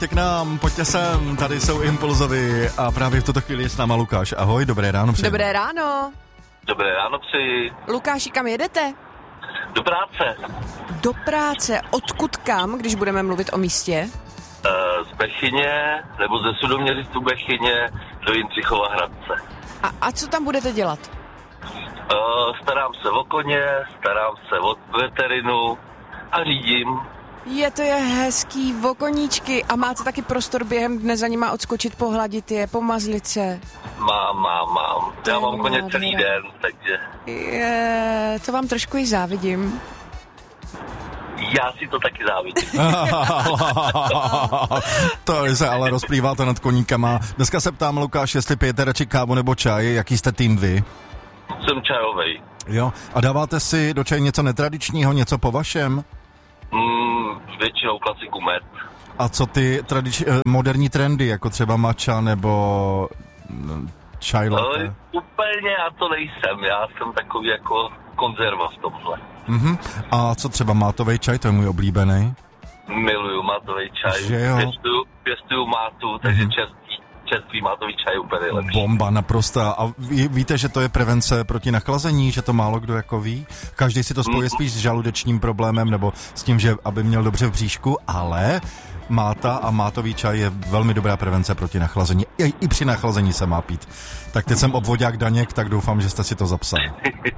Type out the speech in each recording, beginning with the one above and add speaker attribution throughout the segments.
Speaker 1: K nám, pojďte sem, tady jsou Impulzovi a právě v tuto chvíli je s náma Lukáš. Ahoj, dobré ráno přeji.
Speaker 2: Dobré ráno.
Speaker 3: Dobré ráno přeji.
Speaker 2: Lukáši, kam jedete?
Speaker 3: Do práce.
Speaker 2: Do práce. Odkud kam, když budeme mluvit o místě?
Speaker 3: Z Bechyně, nebo ze Sudoměřistu Bechyně do Jindřichova Hradce.
Speaker 2: A co tam budete dělat?
Speaker 3: Starám se o koně, starám se o veterinu a řídím.
Speaker 2: To je hezký, o koníčky. A máte taky prostor během dne za nima odskočit, pohladit je, pomazlit se?
Speaker 3: Mám. Já mám koně celý den, takže...
Speaker 2: To vám trošku i závidím.
Speaker 3: Já si to taky závidím.
Speaker 1: To se ale rozplýváte nad koníkama. Dneska se ptám, Lukáš, jestli pijete radši kávu nebo čaj, jaký jste tým vy?
Speaker 3: Jsem čajovej.
Speaker 1: Jo, a dáváte si do čaje něco netradičního, něco po vašem?
Speaker 3: Většinou klasiku med.
Speaker 1: A co ty moderní trendy, jako třeba matcha nebo čaj latte?
Speaker 3: Úplně já to nejsem, já jsem takový jako konzerva v tomhle.
Speaker 1: A co třeba mátovej čaj, to je můj oblíbený?
Speaker 3: Miluju mátovej čaj, pěstuju mátu, takže čerstvý mátový čaj je úplně nejlepší.
Speaker 1: Bomba naprostá. A víte, že to je prevence proti nachlazení, že to málo kdo jako ví? Každý si to spojí spíš s žaludečním problémem nebo s tím, že aby měl dobře v bříšku, ale máta a mátový čaj je velmi dobrá prevence proti nachlazení. I při nachlazení se má pít. Tak teď jsem obvodák Daněk, tak doufám, že jste si to zapsali.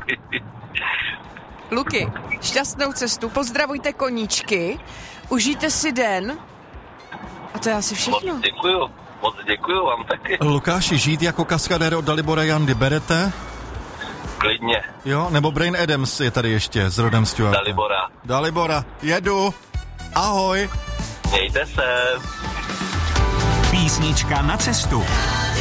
Speaker 2: Luky, šťastnou cestu, pozdravujte koníčky, užijte si den a to je asi všechno.
Speaker 3: Moc děkuju vám taky.
Speaker 1: Lukáši, žít jako kaskadér od Dalibora Jandy berete?
Speaker 3: Klidně.
Speaker 1: Jo, nebo Brain Adams je tady ještě s Rodem Stewartem. Dalibora, jedu. Ahoj.
Speaker 3: Mějte se.
Speaker 4: Písnička na cestu.